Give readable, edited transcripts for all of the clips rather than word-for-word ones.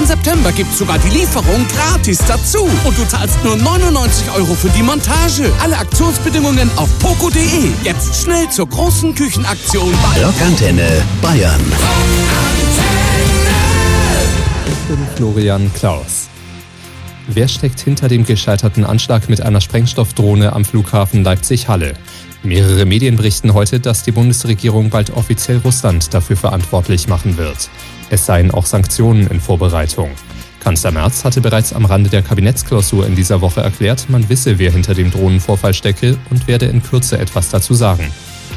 September gibt's sogar die Lieferung gratis dazu. Und du zahlst nur 99 € für die Montage. Alle Aktionsbedingungen auf poco.de. Jetzt schnell zur großen Küchenaktion bei Rockantenne Bayern. Ich bin Florian Klaus. Wer steckt hinter dem gescheiterten Anschlag mit einer Sprengstoffdrohne am Flughafen Leipzig-Halle? Mehrere Medien berichten heute, dass die Bundesregierung bald offiziell Russland dafür verantwortlich machen wird. Es seien auch Sanktionen in Vorbereitung. Kanzler Merz hatte bereits am Rande der Kabinettsklausur in dieser Woche erklärt, man wisse, wer hinter dem Drohnenvorfall stecke und werde in Kürze etwas dazu sagen.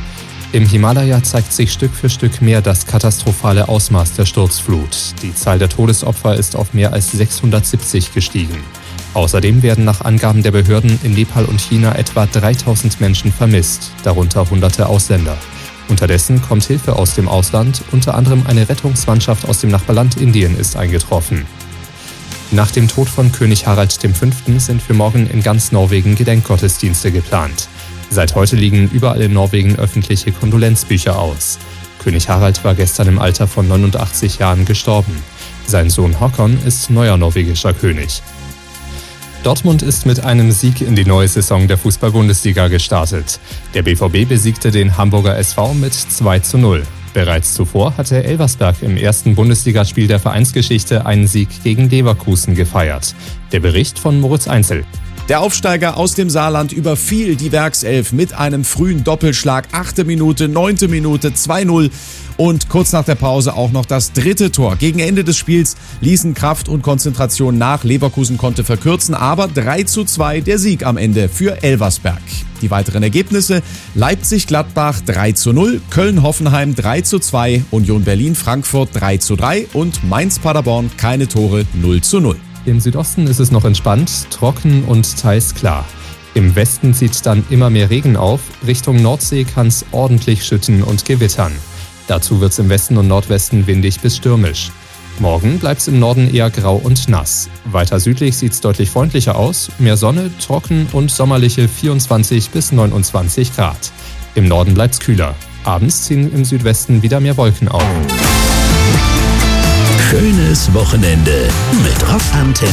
Im Himalaya zeigt sich Stück für Stück mehr das katastrophale Ausmaß der Sturzflut. Die Zahl der Todesopfer ist auf mehr als 670 gestiegen. Außerdem werden nach Angaben der Behörden in Nepal und China etwa 3000 Menschen vermisst, darunter hunderte Ausländer. Unterdessen kommt Hilfe aus dem Ausland, unter anderem eine Rettungsmannschaft aus dem Nachbarland Indien ist eingetroffen. Nach dem Tod von König Harald V. sind für morgen in ganz Norwegen Gedenkgottesdienste geplant. Seit heute liegen überall in Norwegen öffentliche Kondolenzbücher aus. König Harald war gestern im Alter von 89 Jahren gestorben. Sein Sohn Håkon ist neuer norwegischer König. Dortmund ist mit einem Sieg in die neue Saison der Fußball-Bundesliga gestartet. Der BVB besiegte den Hamburger SV mit 2:0. Bereits zuvor hatte Elversberg im ersten Bundesligaspiel der Vereinsgeschichte einen Sieg gegen Leverkusen gefeiert. Der Bericht von Moritz Einzel. Der Aufsteiger aus dem Saarland überfiel die Werkself mit einem frühen Doppelschlag. 8. Minute, 9. Minute, 2:0 und kurz nach der Pause auch noch das 3. Tor. Gegen Ende des Spiels ließen Kraft und Konzentration nach. Leverkusen konnte verkürzen, aber 3:2 der Sieg am Ende für Elversberg. Die weiteren Ergebnisse: Leipzig-Gladbach 3:0, Köln-Hoffenheim 3:2, Union Berlin-Frankfurt 3:3 und Mainz-Paderborn keine Tore 0:0. Im Südosten ist es noch entspannt, trocken und teils klar. Im Westen zieht dann immer mehr Regen auf. Richtung Nordsee kann es ordentlich schütten und gewittern. Dazu wird es im Westen und Nordwesten windig bis stürmisch. Morgen bleibt es im Norden eher grau und nass. Weiter südlich sieht es deutlich freundlicher aus. Mehr Sonne, trocken und sommerliche 24 bis 29 Grad. Im Norden bleibt es kühler. Abends ziehen im Südwesten wieder mehr Wolken auf. Schönes Wochenende mit Rockantenne.